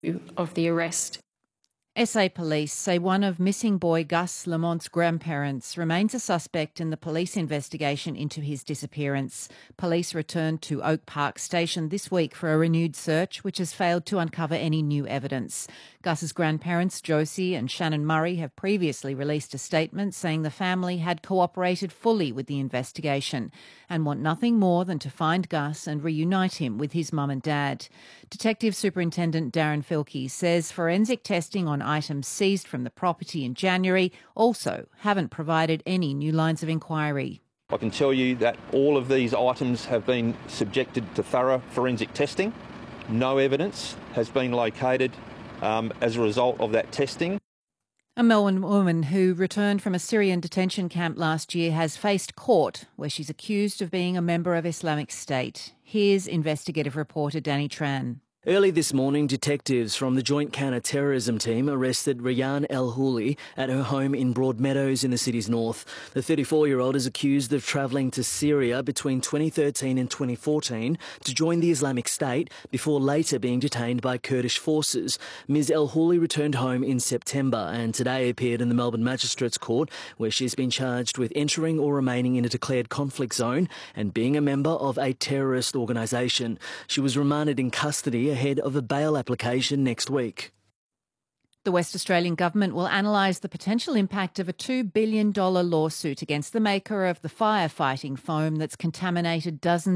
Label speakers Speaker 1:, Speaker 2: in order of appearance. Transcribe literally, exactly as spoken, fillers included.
Speaker 1: of the arrest.
Speaker 2: S A Police say one of missing boy Gus Lamont's grandparents remains a suspect in the police investigation into his disappearance. Police returned to Oak Park Station this week for a renewed search, which has failed to uncover any new evidence. Gus's grandparents, Josie and Shannon Murray, have previously released a statement saying the family had cooperated fully with the investigation and want nothing more than to find Gus and reunite him with his mum and dad. Detective Superintendent Darren Filkey says forensic testing on items seized from the property in January also haven't provided any new lines of inquiry.
Speaker 3: I can tell you that all of these items have been subjected to thorough forensic testing. No evidence has been located um, as a result of that testing.
Speaker 2: A Melbourne woman who returned from a Syrian detention camp last year has faced court where she's accused of being a member of Islamic State. Here's investigative reporter Danny Tran.
Speaker 4: Early this morning, detectives from the Joint Counter-Terrorism Team arrested Rayyan El-Houli at her home in Broadmeadows in the city's north. The thirty-four-year-old is accused of travelling to Syria between twenty thirteen and twenty fourteen to join the Islamic State before later being detained by Kurdish forces. Miz El-Houli returned home in September and today appeared in the Melbourne Magistrates Court, where she's been charged with entering or remaining in a declared conflict zone and being a member of a terrorist organisation. She was remanded in custody ahead of a bail application next week.
Speaker 2: The West Australian Government will analyse the potential impact of a two billion dollars lawsuit against the maker of the firefighting foam that's contaminated dozens